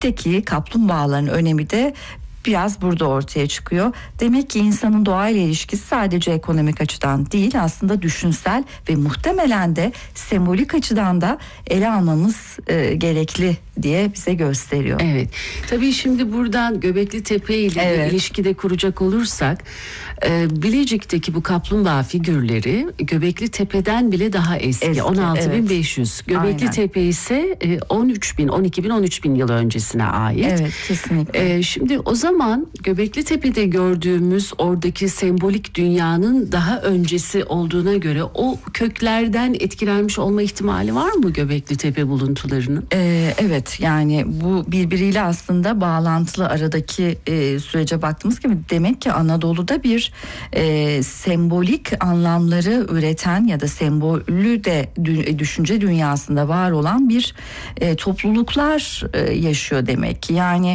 Neolitik'teki kaplumbağaların önemi de biraz burada ortaya çıkıyor. Demek ki insanın doğayla ilişkisi sadece ekonomik açıdan değil, aslında düşünsel ve muhtemelen de sembolik açıdan da ele almamız gerekli diye bize gösteriyor. Evet. Tabii şimdi buradan Göbekli Tepe ile ilişkide kuracak olursak, Bilecik'teki bu kaplumbağa figürleri Göbekli Tepe'den bile daha eski. 16.500. Göbekli Tepe ise 13.000, 12.000, 13.000 yıl öncesine ait. Evet, kesinlikle. Şimdi o zaman Göbekli Tepe'de gördüğümüz oradaki sembolik dünyanın daha öncesi olduğuna göre o köklerden etkilenmiş olma ihtimali var mı Göbekli Tepe buluntularının? Evet, yani bu birbiriyle aslında bağlantılı, aradaki sürece baktığımız gibi demek ki Anadolu'da bir sembolik anlamları üreten ya da sembolü de düşünce dünyasında var olan bir topluluklar yaşıyor demek ki. Yani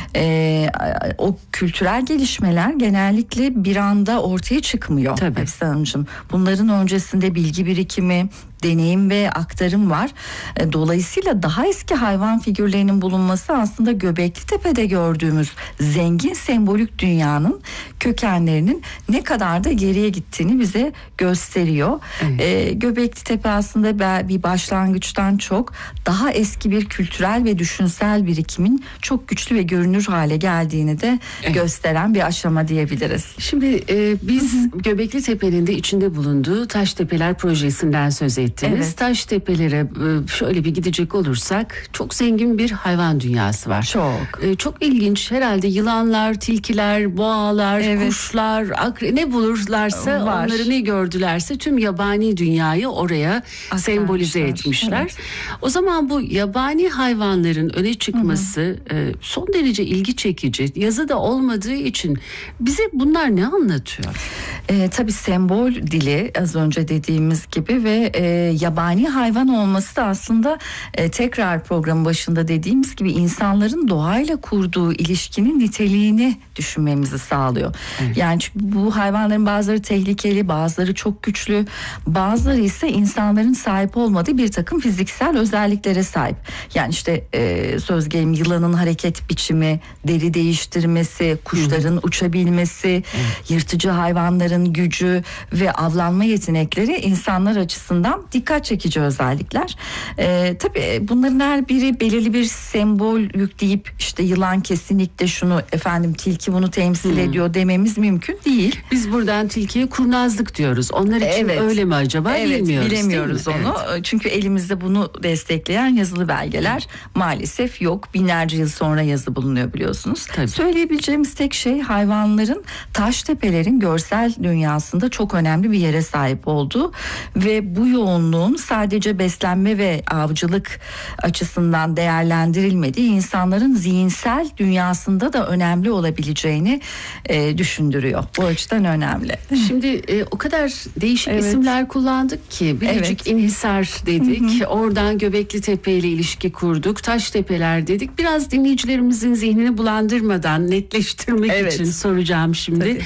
o kültürel gelişmeler genellikle bir anda ortaya çıkmıyor. Tabii. Hepsi Hanımcığım. Bunların öncesinde bilgi birikimi, deneyim ve aktarım var. Dolayısıyla daha eski hayvan figürlerinin bulunması aslında Göbekli Tepe'de gördüğümüz zengin sembolik dünyanın kökenlerinin ne kadar da geriye gittiğini bize gösteriyor. Evet. Göbekli Tepe aslında bir başlangıçtan çok daha eski bir kültürel ve düşünsel birikimin çok güçlü ve görünür hale geldiğini de gösteren bir aşama diyebiliriz. Şimdi biz Göbekli Tepe'nin de içinde bulunduğu Taştepeler projesinden söz ettik. Evet. Taştepelere şöyle bir gidecek olursak çok zengin bir hayvan dünyası var. Çok ilginç, herhalde yılanlar, tilkiler, boğalar, kuşlar, ne bulurlarsa onları, ne gördülerse tüm yabani dünyayı oraya sembolize etmişler. Evet. O zaman bu yabani hayvanların öne çıkması son derece ilgi çekici. Yazıda olmadığı için bize bunlar ne anlatıyor? Tabii sembol dili, az önce dediğimiz gibi ve yabani hayvan olması da aslında tekrar programın başında dediğimiz gibi insanların doğayla kurduğu ilişkinin niteliğini düşünmemizi sağlıyor. Evet. Yani çünkü bu hayvanların bazıları tehlikeli, bazıları çok güçlü, bazıları ise insanların sahip olmadığı bir takım fiziksel özelliklere sahip. Yani işte söz gelimi yılanın hareket biçimi, deri değiştirmesi, kuşların uçabilmesi, yırtıcı hayvanların gücü ve avlanma yetenekleri insanlar açısından dikkat çekici özellikler. Tabii bunların her biri belirli bir sembol yükleyip işte yılan kesinlikle şunu, tilki bunu temsil ediyor dememiz mümkün değil. Biz buradan tilkiye kurnazlık diyoruz. Onlar için öyle mi acaba? Bilemiyoruz onu. Evet. Çünkü elimizde bunu destekleyen yazılı belgeler maalesef yok. Binlerce yıl sonra yazı bulunuyor biliyorsunuz. Tabii. Söyleyebileceğimiz tek şey hayvanların Taştepelerin görsel dünyasında çok önemli bir yere sahip olduğu ve bu yoğunluğun sadece beslenme ve avcılık açısından değerlendirilmediği, insanların zihinsel dünyasında da önemli olabileceğini düşündürüyor. Bu açıdan önemli. Şimdi o kadar değişik isimler kullandık ki Bilecik İnhisar dedik. Oradan Göbekli Tepe ile ilişki kurduk. Taştepeler dedik. Biraz dinleyicilerimizin zihnini bulandırmadan netleştirmek için soracağım şimdi.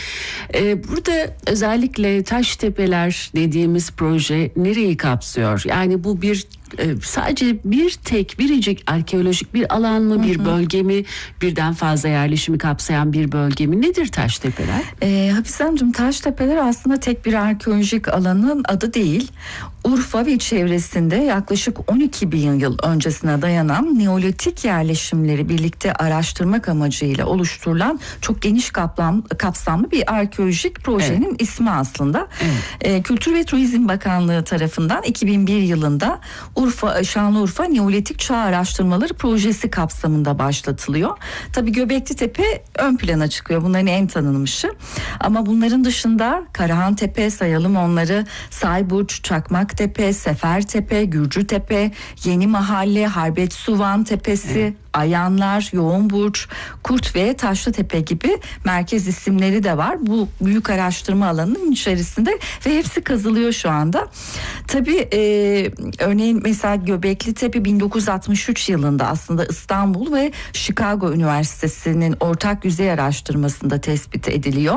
Burada özellikle Taştepeler dediğimiz proje nereyi kapsıyor? Yani bu bir sadece biricik arkeolojik bir alan mı, bir bölge mi, birden fazla yerleşimi kapsayan bir bölge mi? Nedir Taştepeler? Hafize Hanımcığım, Taştepeler aslında tek bir arkeolojik alanın adı değil. Urfa ve çevresinde yaklaşık 12.000 yıl öncesine dayanan Neolitik yerleşimleri birlikte araştırmak amacıyla oluşturulan çok geniş kapsamlı bir arkeolojik projenin ismi aslında. Kültür ve Turizm Bakanlığı tarafından 2001 yılında Şanlıurfa Neolitik Çağ Araştırmaları Projesi kapsamında başlatılıyor. Tabii Göbekli Tepe ön plana çıkıyor. Bunların en tanınmışı. Ama bunların dışında Karahantepe, sayalım onları, Sayburç, Çakmaktepe, Sefertepe, Gürcütepe, Yeni Mahalle, Harbetsuvan Tepesi, Ayanlar, Yoğunburç, Kurt ve Taşlıtepe gibi merkez isimleri de var. Bu büyük araştırma alanının içerisinde ve hepsi kazılıyor şu anda. Tabii örneğin mesela Göbekli Tepe 1963 yılında aslında İstanbul ve Chicago Üniversitesi'nin ortak yüzey araştırmasında tespit ediliyor.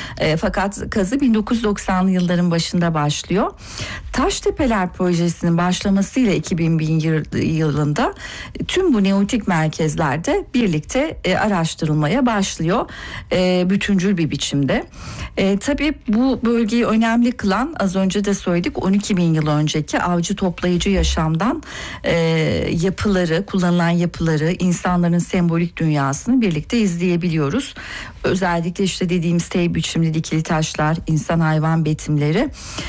Fakat kazı 1990'lı yılların başında başlıyor. Taştepeler projesinin başlamasıyla 2001 yılında tüm bu Neolitik merkezler merkezlerde birlikte araştırılmaya başlıyor. Bütüncül bir biçimde. Tabii bu bölgeyi önemli kılan, az önce de söyledik, 12 bin yıl önceki avcı toplayıcı yaşamdan yapıları, kullanılan yapıları, insanların sembolik dünyasını birlikte izleyebiliyoruz. Özellikle işte dediğimiz T biçimli dikili taşlar, insan hayvan betimleri,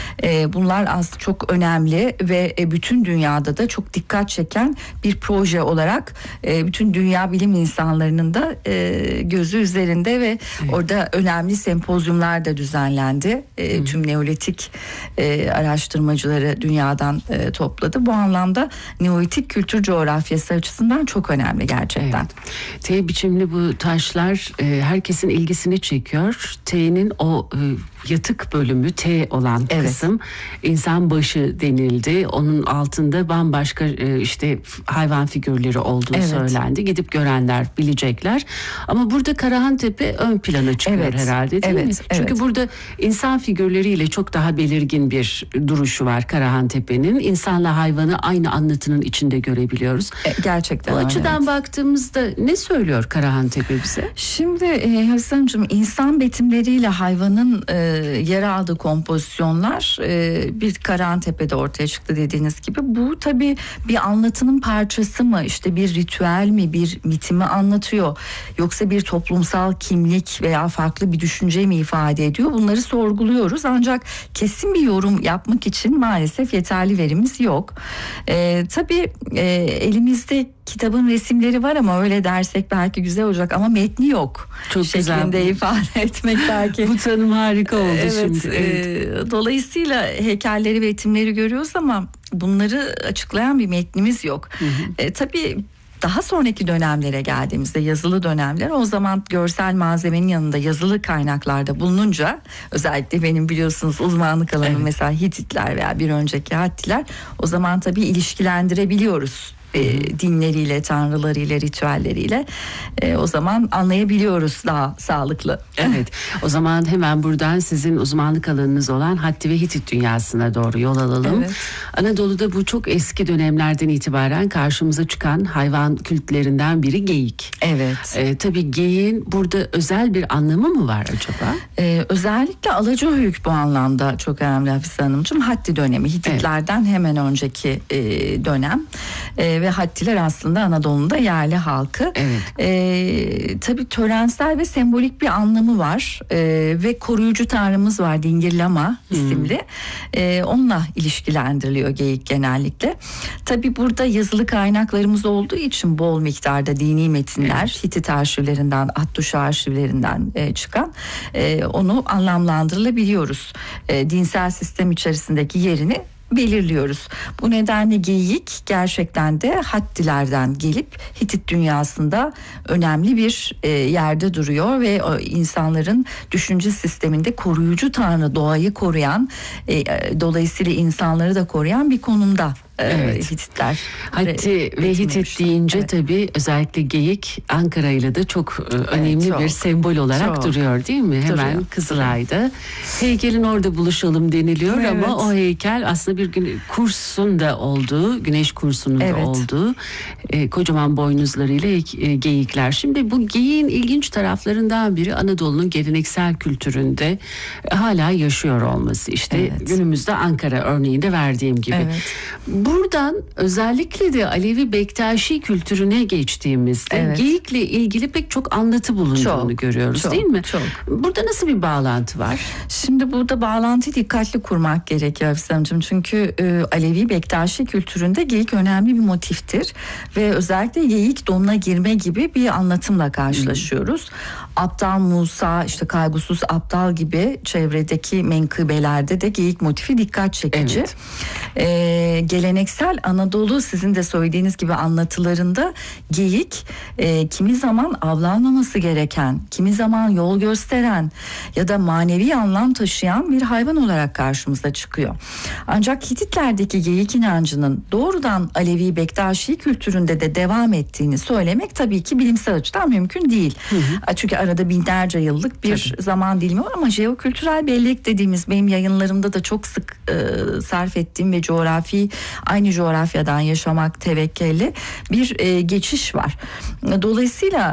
bunlar aslında çok önemli ve bütün dünyada da çok dikkat çeken bir proje olarak bütün dünya bilim insanlarının da gözü üzerinde ve orada önemli sempozyumlar da düzenlendi. Tüm Neolitik araştırmacıları dünyadan topladı. Bu anlamda Neolitik kültür coğrafyası açısından çok önemli gerçekten. Evet. T biçimli bu taşlar herkesin ilgisini çekiyor. T'nin o yatık bölümü, T olan kısım insan başı denildi. Onun altında bambaşka işte hayvan figürleri olduğu söylendi. Gidip görenler bilecekler. Ama burada Karahantepe ön plana çıkıyor herhalde, değil mi? Çünkü burada insan figürleriyle çok daha belirgin bir duruşu var Karahantepe'nin. İnsanla hayvanı aynı anlatının içinde görebiliyoruz. Gerçekten bu açıdan baktığımızda ne söylüyor Karahantepe bize? Şimdi Hasan'cığım, insan betimleriyle hayvanın yer aldığı kompozisyonlar bir Karahantepe'de ortaya çıktı dediğiniz gibi. Bu tabii bir anlatının parçası mı, işte bir ritüel mi, bir miti mi anlatıyor, yoksa bir toplumsal kimlik veya farklı bir düşünce mi ifade ediyor? Bunları sorguluyoruz, ancak kesin bir yorum yapmak için maalesef yeterli verimiz yok. Tabii elimizde kitabın resimleri var ama öyle dersek belki güzel olacak, ama metni yok. Çok şeklinde güzel ifade etmek belki. Bu tanım harika oldu şimdi. Dolayısıyla heykelleri ve etimleri görüyoruz ama bunları açıklayan bir metnimiz yok. Tabii daha sonraki dönemlere geldiğimizde, yazılı dönemler, o zaman görsel malzemenin yanında yazılı kaynaklarda bulununca, özellikle benim biliyorsunuz uzmanlık alanım mesela Hititler veya bir önceki Hattiler, o zaman tabii ilişkilendirebiliyoruz. Dinleriyle, tanrılarıyla, ritüelleriyle, o zaman anlayabiliyoruz daha sağlıklı. Evet, o zaman hemen buradan sizin uzmanlık alanınız olan Hatti ve Hitit dünyasına doğru yol alalım. Anadolu'da bu çok eski dönemlerden itibaren karşımıza çıkan hayvan kültlerinden biri geyik. Tabii geyiğin burada özel bir anlamı mı var acaba? Özellikle Alacahoyuk bu anlamda çok önemli Hafize Hanımcığım. Hatti dönemi, Hititlerden hemen önceki dönem. Ve Hattiler aslında Anadolu'nun da yerli halkı. Tabii törensel ve sembolik bir anlamı var. Ve koruyucu tanrımız var, Dingirlama isimli. Onunla ilişkilendiriliyor geyik genellikle. Tabii burada yazılı kaynaklarımız olduğu için bol miktarda dini metinler, Hitit arşivlerinden, Attuşa arşivlerinden çıkan, onu anlamlandırılabiliyoruz. Dinsel sistem içerisindeki yerini belirliyoruz. Bu nedenle geyik gerçekten de Hattilerden gelip Hitit dünyasında önemli bir yerde duruyor ve insanların düşünce sisteminde koruyucu tanrı, doğayı koruyan, dolayısıyla insanları da koruyan bir konumda. Hititler. Hatti ve Hitit deyince tabii özellikle geyik Ankara ile de çok önemli bir sembol olarak duruyor, değil mi? Hemen Kızılay'da. Heykelin orada buluşalım deniliyor ama o heykel aslında bir kursun da olduğu, güneş kursunun da olduğu kocaman boynuzlarıyla geyikler. Şimdi bu geyiğin ilginç taraflarından biri Anadolu'nun geleneksel kültüründe hala yaşıyor olması. İşte günümüzde Ankara örneğinde verdiğim gibi. Buradan özellikle de Alevi Bektaşi kültürüne geçtiğimizde geyikle ilgili pek çok anlatı bulunduğunu görüyoruz, değil mi? Burada nasıl bir bağlantı var? Şimdi burada bağlantıyı dikkatli kurmak gerekiyor Hafize Hanımcığım. Çünkü Alevi Bektaşi kültüründe geyik önemli bir motiftir. Ve özellikle geyik donuna girme gibi bir anlatımla karşılaşıyoruz. Aptal Musa, işte kaygısız aptal gibi çevredeki menkıbelerde de geyik motifi dikkat çekici. Geleneksel Anadolu, sizin de söylediğiniz gibi anlatılarında geyik kimi zaman avlanmaması gereken, kimi zaman yol gösteren ya da manevi anlam taşıyan bir hayvan olarak karşımıza çıkıyor. Ancak Hititlerdeki geyik inancının doğrudan Alevi Bektaşi kültüründe de devam ettiğini söylemek tabii ki bilimsel açıdan mümkün değil. Çünkü arada binlerce yıllık bir zaman dilimi var ama jeokültürel bellek dediğimiz benim yayınlarımda da çok sık sarf ettiğim ve aynı coğrafyadan yaşamak tevekkeli bir geçiş var. Dolayısıyla